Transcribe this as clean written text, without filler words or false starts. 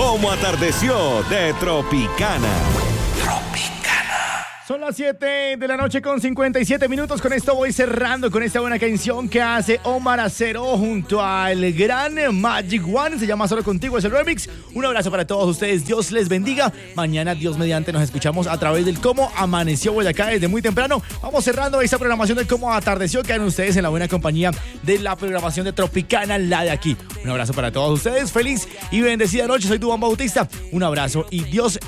Cómo atardeció de Tropicana. Son las 7 de la noche con 57 minutos. Con esto voy cerrando con esta buena canción que hace Omar Acero junto al gran Magic One. Se llama Solo Contigo, es el remix. Un abrazo para todos ustedes. Dios les bendiga. Mañana, Dios mediante, nos escuchamos a través del Cómo Amaneció Boyacá desde muy temprano. Vamos cerrando esta programación del Cómo Atardeció. Quedan ustedes en la buena compañía de la programación de Tropicana, la de aquí. Un abrazo para todos ustedes. Feliz y bendecida noche. Soy Duván Bautista. Un abrazo y Dios